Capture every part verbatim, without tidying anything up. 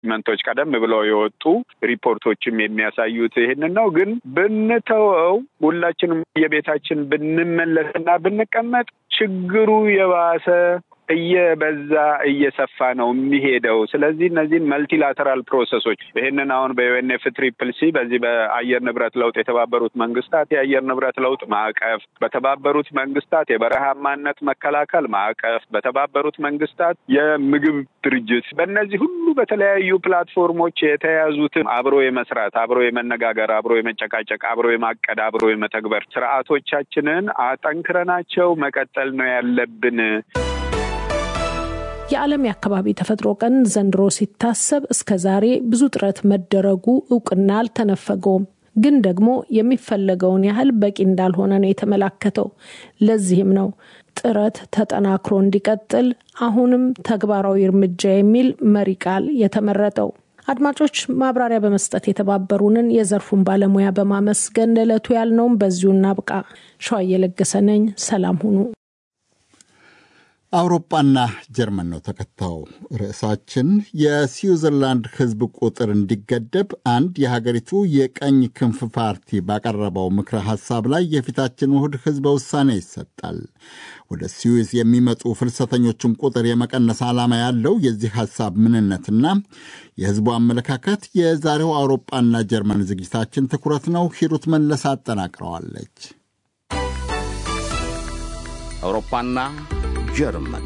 መንቶች ቀደም ብለው የወጡ ሪፖርቶችም የሚያሳዩት ይሄንን ነው። ግን ብንተወው ሁላችንም የቤታችን ብንመለስና ብንቀመጥ ችግሩ የባሰ እየበዛ እየሰፋ ነው የሚሄደው። ስለዚህ እነዚህን መልቲላተራል ፕሮሰሶች ይሄንን አሁን በዩኤንኤፍ ትሪፕል ሲ በዚህ በአየር ንብረት ለውጥ የተባበሩት መንግስታት የአየር ንብረት ለውጥ ማዕቀፍ፣ በተባበሩት መንግስታት የበረሃማነት መከላከል ማዕቀፍ፣ በተባበሩት መንግስታት የምግብ ድርጅት በእነዚህ ሁሉ በተለያዩ ፕላትፎርሞች የተያዙትን አብሮ የመስራት አብሮ የመነጋገር አብሮ የመጨቃጨቅ አብሮ የማቀድ አብሮ የመተግበር ስርዓቶቻችንን አጠንክረናቸው መቀጠል ነው ያለብን። የዓለም የአካባቢ ተፈጥሮ ቀን ዘንድሮ ሲታሰብ እስከዛሬ ብዙ ጥረት መደረጉ እውቅና አልተነፈገውም። ግን ደግሞ የሚፈለገውን ያህል በቂ እንዳልሆነ ነው የተመላከተው። ለዚህም ነው ጥረት ተጠናክሮ እንዲቀጥል አሁንም ተግባራዊ እርምጃ የሚል መሪ ቃል የተመረጠው። አድማጮች ማብራሪያ በመስጠት የተባበሩንን የዘርፉን ባለሙያ በማመስገን ለዕለቱ ያልነውም በዚሁ እናብቃ። ሸዋዬ ለገሰ ነኝ። ሰላም ሁኑ። አውሮፓና ጀርመን ነው ተከታዩ ርዕሳችን። የስዊዘርላንድ ሕዝብ ቁጥር እንዲገደብ አንድ የሀገሪቱ የቀኝ ክንፍ ፓርቲ ባቀረበው ምክረ ሐሳብ ላይ የፊታችን እሁድ ሕዝበ ውሳኔ ይሰጣል። ወደ ስዊዝ የሚመጡ ፍልሰተኞችን ቁጥር የመቀነስ ዓላማ ያለው የዚህ ሐሳብ ምንነትና የሕዝቡ አመለካከት የዛሬው አውሮፓና ጀርመን ዝግጅታችን ትኩረት ነው። ሂሩት መለስ አጠናቅረዋለች። አውሮፓና ጀርመን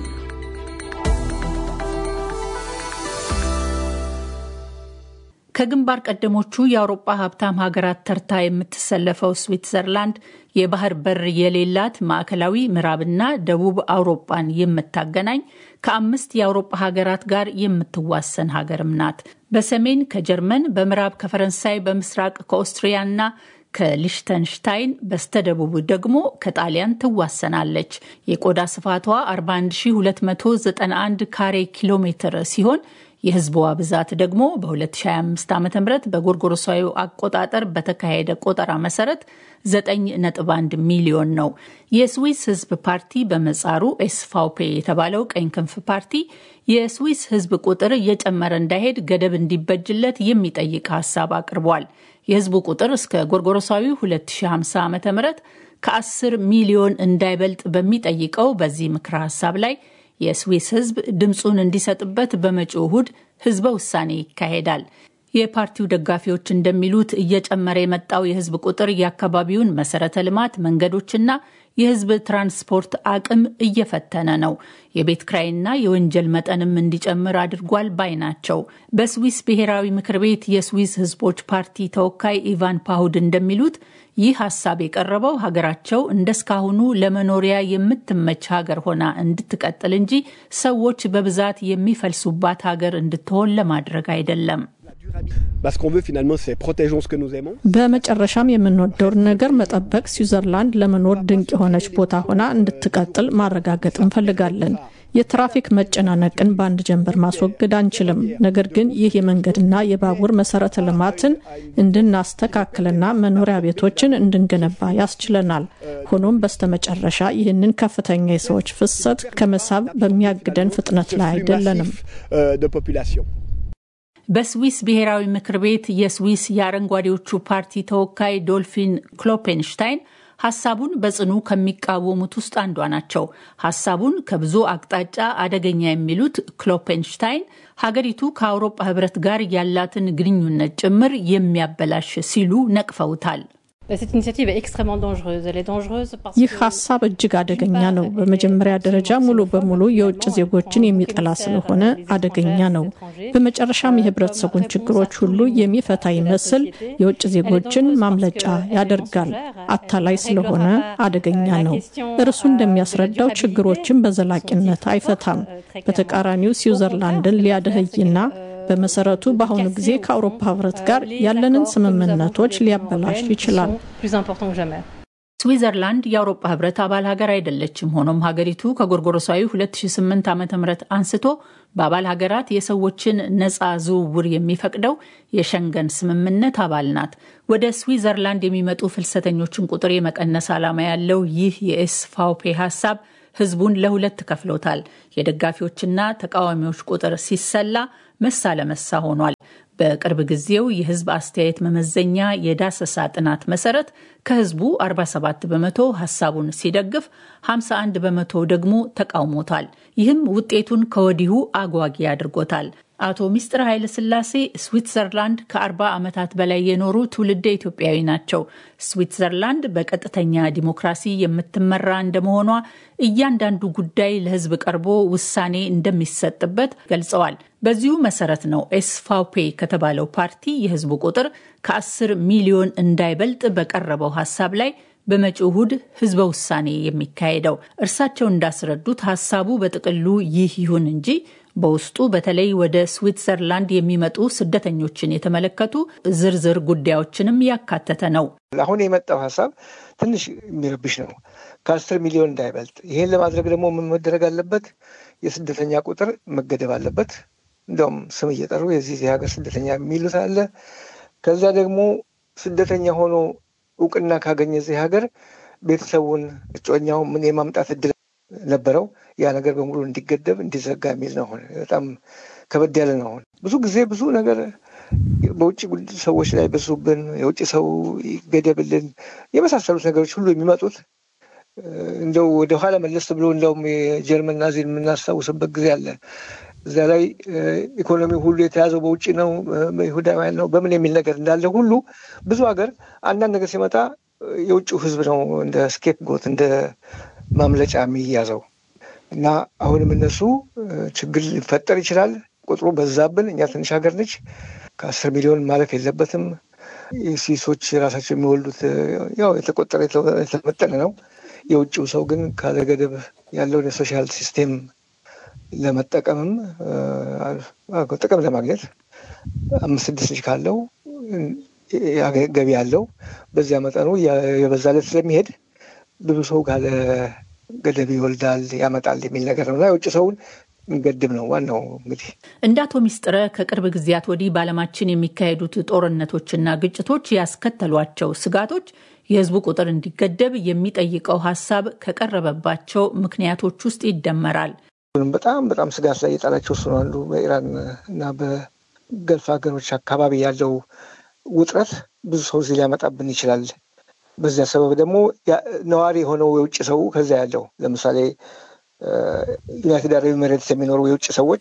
ከግንባር ቀደሞቹ የአውሮፓ ሀብታም ሀገራት ተርታ የምትሰለፈው ስዊትዘርላንድ የባህር በር የሌላት ማዕከላዊ ምዕራብና ደቡብ አውሮፓን የምታገናኝ ከአምስት የአውሮፓ ሀገራት ጋር የምትዋሰን ሀገርም ናት። በሰሜን ከጀርመን፣ በምዕራብ ከፈረንሳይ፣ በምስራቅ ከኦስትሪያና ከሊሽተንሽታይን በስተደቡብ ደግሞ ከጣሊያን ትዋሰናለች። የቆዳ ስፋቷ አርባ አንድ ሺህ ሁለት መቶ ዘጠና አንድ ካሬ ኪሎ ሜትር ሲሆን የህዝቧ ብዛት ደግሞ በ2025 ዓ.ም በጎርጎሮሳዊ አቆጣጠር በተካሄደ ቆጠራ መሰረት ዘጠኝ ነጥብ አንድ ሚሊዮን ነው። የስዊስ ህዝብ ፓርቲ በመጻሩ ኤስቫውፔ የተባለው ቀኝ ክንፍ ፓርቲ የስዊስ ህዝብ ቁጥር እየጨመረ እንዳይሄድ ገደብ እንዲበጅለት የሚጠይቅ ሐሳብ አቅርቧል። የህዝቡ ቁጥር እስከ ጎርጎሮሳዊ ሁለት ሺህ ሃምሳ ዓ.ም ከአስር ሚሊዮን እንዳይበልጥ በሚጠይቀው በዚህ ምክረ ሐሳብ ላይ የስዊስ ህዝብ ድምጹን እንዲሰጥበት በመጪው እሁድ ህዝበ ውሳኔ ይካሄዳል። የፓርቲው ደጋፊዎች እንደሚሉት እየጨመረ የመጣው የህዝብ ቁጥር የአካባቢውን መሰረተ ልማት፣ መንገዶችና የህዝብ ትራንስፖርት አቅም እየፈተነ ነው። የቤት ክራይና የወንጀል መጠንም እንዲጨምር አድርጓል ባይ ናቸው። በስዊስ ብሔራዊ ምክር ቤት የስዊስ ህዝቦች ፓርቲ ተወካይ ኢቫን ፓሁድ እንደሚሉት ይህ ሐሳብ የቀረበው ሀገራቸው እንደስካሁኑ ለመኖሪያ የምትመች ሀገር ሆና እንድትቀጥል እንጂ ሰዎች በብዛት የሚፈልሱባት ሀገር እንድትሆን ለማድረግ አይደለም። በመጨረሻም የምንወደውን ነገር መጠበቅ፣ ስዊዘርላንድ ለመኖር ድንቅ የሆነች ቦታ ሆና እንድትቀጥል ማረጋገጥ እንፈልጋለን። የትራፊክ መጨናነቅን በአንድ ጀንበር ማስወገድ አንችልም። ነገር ግን ይህ የመንገድና የባቡር መሰረተ ልማትን እንድናስተካክልና መኖሪያ ቤቶችን እንድንገነባ ያስችለናል። ሆኖም በስተመጨረሻ ይህንን ከፍተኛ የሰዎች ፍሰት ከመሳብ በሚያግደን ፍጥነት ላይ አይደለንም። በስዊስ ብሔራዊ ምክር ቤት የስዊስ የአረንጓዴዎቹ ፓርቲ ተወካይ ዶልፊን ክሎፔንሽታይን ሐሳቡን በጽኑ ከሚቃወሙት ውስጥ አንዷ ናቸው። ሐሳቡን ከብዙ አቅጣጫ አደገኛ የሚሉት ክሎፔንሽታይን ሀገሪቱ ከአውሮፓ ህብረት ጋር ያላትን ግንኙነት ጭምር የሚያበላሽ ሲሉ ነቅፈውታል። ይህ ሐሳብ እጅግ አደገኛ ነው። በመጀመሪያ ደረጃ ሙሉ በሙሉ የውጭ ዜጎችን የሚጠላ ስለሆነ አደገኛ ነው። በመጨረሻም የህብረተሰቡን ችግሮች ሁሉ የሚፈታ ይመስል የውጭ ዜጎችን ማምለጫ ያደርጋል። አታላይ ስለሆነ አደገኛ ነው። እርሱ እንደሚያስረዳው ችግሮችን በዘላቂነት አይፈታም። በተቃራኒው ስዊዘርላንድን ሊያደህይና በመሰረቱ በአሁኑ ጊዜ ከአውሮፓ ህብረት ጋር ያለንን ስምምነቶች ሊያበላሽ ይችላል። ስዊዘርላንድ የአውሮፓ ህብረት አባል ሀገር አይደለችም። ሆኖም ሀገሪቱ ከጎርጎሮሳዊ ሁለት ሺህ ስምንት ዓ.ም አንስቶ በአባል ሀገራት የሰዎችን ነፃ ዝውውር የሚፈቅደው የሸንገን ስምምነት አባል ናት። ወደ ስዊዘርላንድ የሚመጡ ፍልሰተኞችን ቁጥር የመቀነስ ዓላማ ያለው ይህ የኤስቫውፔ ሐሳብ ህዝቡን ለሁለት ከፍሎታል። የደጋፊዎችና ተቃዋሚዎች ቁጥር ሲሰላ መሳ ለመሳ ሆኗል። በቅርብ ጊዜው የህዝብ አስተያየት መመዘኛ የዳሰሳ ጥናት መሰረት ከህዝቡ አርባ ሰባት በመቶ ሐሳቡን ሲደግፍ ሃምሳ አንድ በመቶ ደግሞ ተቃውሞታል። ይህም ውጤቱን ከወዲሁ አጓጊ አድርጎታል። አቶ ሚስጥር ኃይለ ሥላሴ ስዊትዘርላንድ ከአርባ ዓመታት በላይ የኖሩ ትውልደ ኢትዮጵያዊ ናቸው። ስዊትዘርላንድ በቀጥተኛ ዲሞክራሲ የምትመራ እንደመሆኗ እያንዳንዱ ጉዳይ ለህዝብ ቀርቦ ውሳኔ እንደሚሰጥበት ገልጸዋል። በዚሁ መሰረት ነው ኤስቫፔ ከተባለው ፓርቲ የህዝቡ ቁጥር ከአስር ሚሊዮን እንዳይበልጥ በቀረበው ሐሳብ ላይ በመጪው እሁድ ህዝበ ውሳኔ የሚካሄደው። እርሳቸው እንዳስረዱት ሐሳቡ በጥቅሉ ይህ ይሁን እንጂ በውስጡ በተለይ ወደ ስዊትዘርላንድ የሚመጡ ስደተኞችን የተመለከቱ ዝርዝር ጉዳዮችንም ያካተተ ነው። አሁን የመጣው ሐሳብ ትንሽ የሚረብሽ ነው። ከአስር ሚሊዮን እንዳይበልጥ። ይሄን ለማድረግ ደግሞ ምን መደረግ አለበት? የስደተኛ ቁጥር መገደብ አለበት። እንደውም ስም እየጠሩ የዚህ ሀገር ስደተኛ የሚሉት አለ። ከዛ ደግሞ ስደተኛ ሆኖ እውቅና ካገኘ እዚህ ሀገር ቤተሰቡን እጮኛው ምን የማምጣት እድል ነበረው። ያ ነገር በሙሉ እንዲገደብ እንዲዘጋ የሚል ነው። በጣም ከበድ ያለ ነው። ብዙ ጊዜ ብዙ ነገር በውጭ ሰዎች ላይ በዙብን፣ የውጭ ሰው ይገደብልን የመሳሰሉት ነገሮች ሁሉ የሚመጡት እንደው ወደ ኋላ መለስ ብሎ እንደውም የጀርመን ናዚን የምናስታውስበት ጊዜ አለ። እዛ ላይ ኢኮኖሚ ሁሉ የተያዘው በውጭ ነው፣ በይሁዳውያን ነው፣ በምን የሚል ነገር እንዳለ ሁሉ ብዙ ሀገር አንዳንድ ነገር ሲመጣ የውጭው ህዝብ ነው እንደ ስኬፕ ጎት እንደ ማምለጫ የሚያዘው እና አሁንም እነሱ ችግር ሊፈጠር ይችላል። ቁጥሩ በዛብን፣ እኛ ትንሽ ሀገር ነች፣ ከአስር ሚሊዮን ማለፍ የለበትም። ስዊሶች ራሳቸው የሚወልዱት ያው የተቆጠረ የተመጠነ ነው። የውጭው ሰው ግን ካለ ገደብ ያለውን የሶሻል ሲስቴም ለመጠቀምም ጥቅም ለማግኘት አምስት ስድስት ልጅ ካለው ገቢ ያለው በዚያ መጠኑ የበዛለት ስለሚሄድ ብዙ ሰው ካለ ገደብ ይወልዳል ያመጣል የሚል ነገር ነው። የውጭ ሰውን እንገድብ ነው ዋናው። እንግዲህ እንደ አቶ ሚስጥረ ከቅርብ ጊዜያት ወዲህ በዓለማችን የሚካሄዱት ጦርነቶችና ግጭቶች ያስከተሏቸው ስጋቶች የህዝቡ ቁጥር እንዲገደብ የሚጠይቀው ሀሳብ ከቀረበባቸው ምክንያቶች ውስጥ ይደመራል። በጣም በጣም ስጋት ላይ የጣላቸው እሱ ነው አንዱ። በኢራን እና በገልፍ ሀገሮች አካባቢ ያለው ውጥረት ብዙ ሰው እዚህ ሊያመጣብን ይችላል። በዚያ ሰበብ ደግሞ ነዋሪ የሆነው የውጭ ሰው ከዛ ያለው ለምሳሌ ዩናይትድ አረብ ኤሚሬትስ የሚኖሩ የውጭ ሰዎች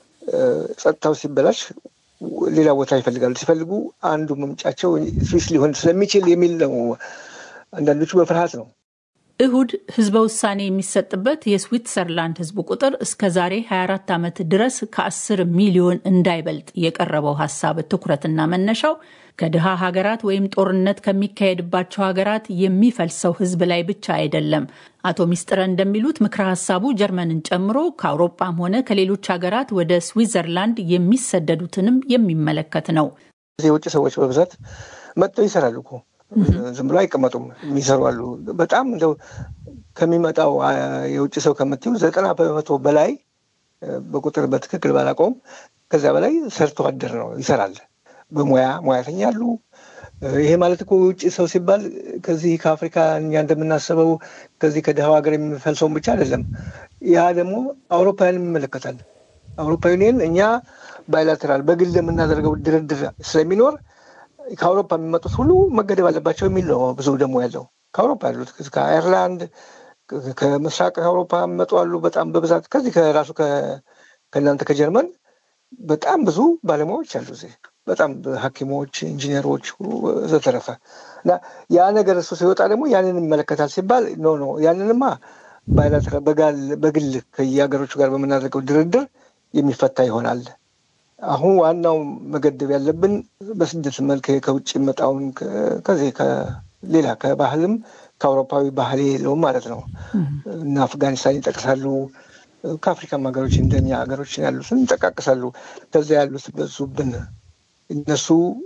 ጸጥታው ሲበላሽ ሌላ ቦታ ይፈልጋሉ። ሲፈልጉ አንዱ መምጫቸው ስዊስ ሊሆን ስለሚችል የሚል ነው። አንዳንዶቹ በፍርሃት ነው። እሁድ ህዝበ ውሳኔ የሚሰጥበት የስዊትዘርላንድ ህዝብ ቁጥር እስከ ዛሬ ሀያ አራት ዓመት ድረስ ከአስር ሚሊዮን እንዳይበልጥ የቀረበው ሐሳብ ትኩረትና መነሻው ከድሃ ሀገራት ወይም ጦርነት ከሚካሄድባቸው ሀገራት የሚፈልሰው ህዝብ ላይ ብቻ አይደለም። አቶ ሚስጥረ እንደሚሉት ምክረ ሐሳቡ ጀርመንን ጨምሮ ከአውሮፓም ሆነ ከሌሎች ሀገራት ወደ ስዊትዘርላንድ የሚሰደዱትንም የሚመለከት ነው። የውጭ ሰዎች በብዛት መጥተው ይሰራሉ እኮ ዝም ብሎ አይቀመጡም፣ የሚሰሩ አሉ። በጣም እንደው ከሚመጣው የውጭ ሰው ከምትዩ ዘጠና በመቶ በላይ በቁጥር በትክክል ባላውቀውም ከዚያ በላይ ሰርቶ አደር ነው፣ ይሰራል። በሙያ ሙያተኛ አሉ። ይሄ ማለት እኮ ውጭ ሰው ሲባል ከዚህ ከአፍሪካ እኛ እንደምናስበው ከዚህ ከድሃው ሀገር የሚፈልሰውን ብቻ አይደለም። ያ ደግሞ አውሮፓውያንም ይመለከታል። አውሮፓውያን እኛ ባይላተራል በግል የምናደርገው ድርድር ስለሚኖር ከአውሮፓ የሚመጡት ሁሉ መገደብ አለባቸው የሚል ነው። ብዙ ደግሞ ያለው ከአውሮፓ ያሉት ከአየርላንድ ከምስራቅ አውሮፓ መጡ አሉ በጣም በብዛት። ከዚህ ከራሱ ከእናንተ ከጀርመን በጣም ብዙ ባለሙያዎች አሉ እዚህ በጣም ሐኪሞች፣ ኢንጂነሮች ዘተረፈ እና ያ ነገር እሱ ሲወጣ ደግሞ ያንን ይመለከታል ሲባል ኖ ኖ ያንንማ ባይላተራል በጋል በግል ከየሀገሮቹ ጋር በምናደርገው ድርድር የሚፈታ ይሆናል። አሁን ዋናው መገደብ ያለብን በስደት መልክ ከውጭ መጣውን ከዚህ ከሌላ ከባህልም ከአውሮፓዊ ባህል የለውም ማለት ነው እና አፍጋኒስታን ይጠቅሳሉ። ከአፍሪካም ሀገሮች እንደኛ ሀገሮች ያሉትን ይጠቃቅሳሉ። ከዚያ ያሉት በዙብን እነሱ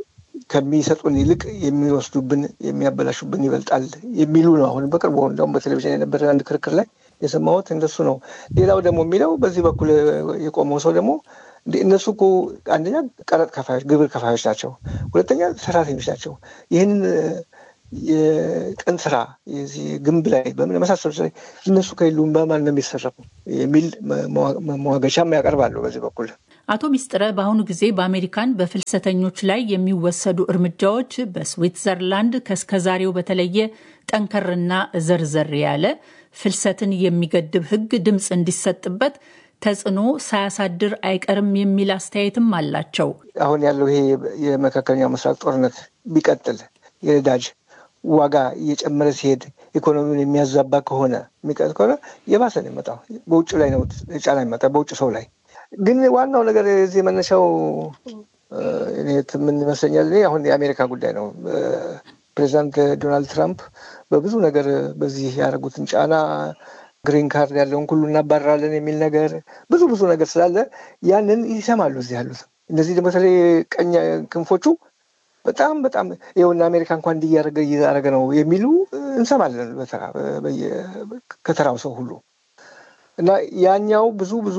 ከሚሰጡን ይልቅ የሚወስዱብን የሚያበላሹብን ይበልጣል የሚሉ ነው። አሁን በቅርቡ እንደውም በቴሌቪዥን የነበረ አንድ ክርክር ላይ የሰማሁት እንደሱ ነው። ሌላው ደግሞ የሚለው በዚህ በኩል የቆመው ሰው ደግሞ እነሱ እኮ አንደኛ ቀረጥ ከፋዮች ግብር ከፋዮች ናቸው፣ ሁለተኛ ሰራተኞች ናቸው። ይህንን የቀን ስራ የዚህ ግንብ ላይ በምን መሳሰሉት ላይ እነሱ ከሌሉም በማን ነው የሚሰራው የሚል መዋገሻም ያቀርባሉ። በዚህ በኩል አቶ ሚስጥረ በአሁኑ ጊዜ በአሜሪካን በፍልሰተኞች ላይ የሚወሰዱ እርምጃዎች በስዊትዘርላንድ ከስከዛሬው በተለየ ጠንከርና ዘርዘር ያለ ፍልሰትን የሚገድብ ሕግ ድምፅ እንዲሰጥበት ተጽዕኖ ሳያሳድር አይቀርም የሚል አስተያየትም አላቸው። አሁን ያለው ይሄ የመካከለኛው ምስራቅ ጦርነት ቢቀጥል የነዳጅ ዋጋ እየጨመረ ሲሄድ ኢኮኖሚውን የሚያዛባ ከሆነ የሚቀጥል ከሆነ የባሰ ነው የሚመጣው። በውጭ ላይ ነው ጫና የሚመጣ በውጭ ሰው ላይ። ግን ዋናው ነገር እዚህ መነሻው እኔ ምን ይመስለኛል አሁን የአሜሪካ ጉዳይ ነው። ፕሬዚዳንት ዶናልድ ትራምፕ በብዙ ነገር በዚህ ያደረጉትን ጫና ግሪን ካርድ ያለውን ሁሉ እናባራለን የሚል ነገር ብዙ ብዙ ነገር ስላለ ያንን ይሰማሉ እዚህ ያሉት። እነዚህ ደግሞ በተለይ ቀኝ ክንፎቹ በጣም በጣም ይኸውና አሜሪካ እንኳን እንዲያደርገ እያደረገ ነው የሚሉ እንሰማለን በተራ ከተራው ሰው ሁሉ እና ያኛው ብዙ ብዙ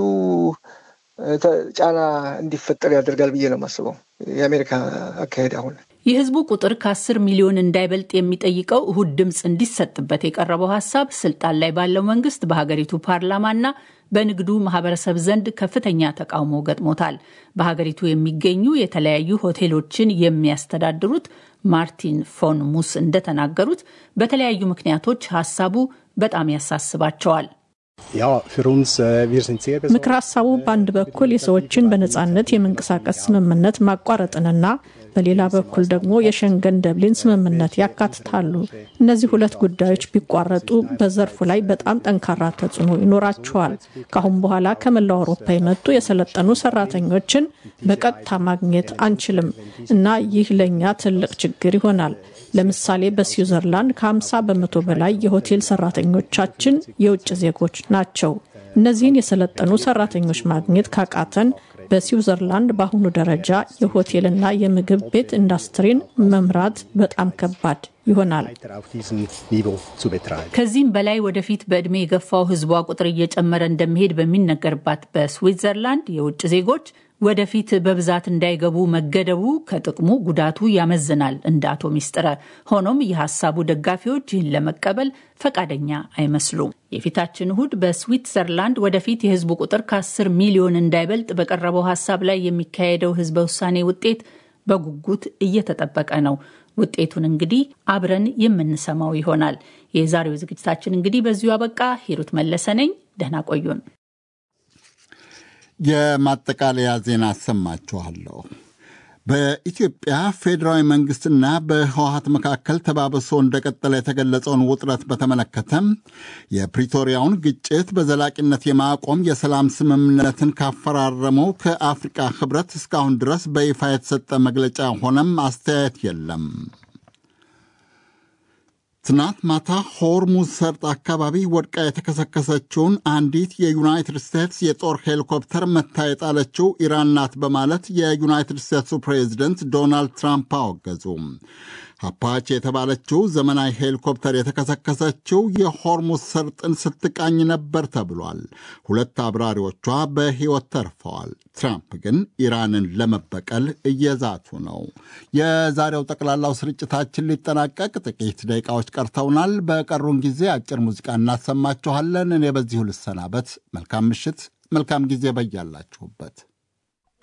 ጫና እንዲፈጠር ያደርጋል ብዬ ነው የማስበው የአሜሪካ አካሄድ። አሁን የህዝቡ ቁጥር ከአስር ሚሊዮን እንዳይበልጥ የሚጠይቀው እሁድ ድምፅ እንዲሰጥበት የቀረበው ሀሳብ ስልጣን ላይ ባለው መንግስት በሀገሪቱ ፓርላማና በንግዱ ማህበረሰብ ዘንድ ከፍተኛ ተቃውሞ ገጥሞታል። በሀገሪቱ የሚገኙ የተለያዩ ሆቴሎችን የሚያስተዳድሩት ማርቲን ፎን ሙስ እንደተናገሩት በተለያዩ ምክንያቶች ሀሳቡ በጣም ያሳስባቸዋል። ምክር ሀሳቡ በአንድ በኩል የሰዎችን በነጻነት የመንቀሳቀስ ስምምነት ማቋረጥንና በሌላ በኩል ደግሞ የሸንገን ደብሊን ስምምነት ያካትታሉ። እነዚህ ሁለት ጉዳዮች ቢቋረጡ በዘርፉ ላይ በጣም ጠንካራ ተጽዕኖ ይኖራቸዋል። ከአሁን በኋላ ከመላው አውሮፓ የመጡ የሰለጠኑ ሰራተኞችን በቀጥታ ማግኘት አንችልም እና ይህ ለእኛ ትልቅ ችግር ይሆናል። ለምሳሌ በስዊዘርላንድ ከሀምሳ በመቶ በላይ የሆቴል ሰራተኞቻችን የውጭ ዜጎች ናቸው። እነዚህን የሰለጠኑ ሰራተኞች ማግኘት ካቃተን በስዊዘርላንድ በአሁኑ ደረጃ የሆቴልና የምግብ ቤት ኢንዱስትሪን መምራት በጣም ከባድ ይሆናል። ከዚህም በላይ ወደፊት በእድሜ የገፋው ህዝቧ ቁጥር እየጨመረ እንደሚሄድ በሚነገርባት በስዊዘርላንድ የውጭ ዜጎች ወደፊት በብዛት እንዳይገቡ መገደቡ ከጥቅሙ ጉዳቱ ያመዝናል እንደ አቶ ሚስጥረ። ሆኖም የሀሳቡ ደጋፊዎች ይህን ለመቀበል ፈቃደኛ አይመስሉም። የፊታችን እሁድ በስዊትዘርላንድ ወደፊት የህዝቡ ቁጥር ከአስር ሚሊዮን እንዳይበልጥ በቀረበው ሀሳብ ላይ የሚካሄደው ህዝበ ውሳኔ ውጤት በጉጉት እየተጠበቀ ነው። ውጤቱን እንግዲህ አብረን የምንሰማው ይሆናል። የዛሬው ዝግጅታችን እንግዲህ በዚሁ አበቃ። ሂሩት መለሰ ነኝ። ደህና ቆዩን። የማጠቃለያ ዜና አሰማችኋለሁ። በኢትዮጵያ ፌዴራዊ መንግስትና በህወሓት መካከል ተባብሶ እንደቀጠለ የተገለጸውን ውጥረት በተመለከተ የፕሪቶሪያውን ግጭት በዘላቂነት የማቆም የሰላም ስምምነትን ካፈራረመው ከአፍሪቃ ህብረት እስካሁን ድረስ በይፋ የተሰጠ መግለጫ ሆነም አስተያየት የለም። ትናንት ማታ ሆርሙዝ ሰርጥ አካባቢ ወድቃ የተከሰከሰችውን አንዲት የዩናይትድ ስቴትስ የጦር ሄሊኮፕተር መታ የጣለችው ኢራን ናት በማለት የዩናይትድ ስቴትሱ ፕሬዚደንት ዶናልድ ትራምፕ አወገዙ። አፓች የተባለችው ዘመናዊ ሄሊኮፕተር የተከሰከሰችው የሆርሙዝ ሰርጥን ስትቃኝ ነበር ተብሏል። ሁለት አብራሪዎቿ በሕይወት ተርፈዋል። ትራምፕ ግን ኢራንን ለመበቀል እየዛቱ ነው። የዛሬው ጠቅላላው ስርጭታችን ሊጠናቀቅ ጥቂት ደቂቃዎች ቀርተውናል። በቀሩን ጊዜ አጭር ሙዚቃ እናሰማችኋለን። እኔ በዚሁ ልሰናበት። መልካም ምሽት፣ መልካም ጊዜ በያላችሁበት።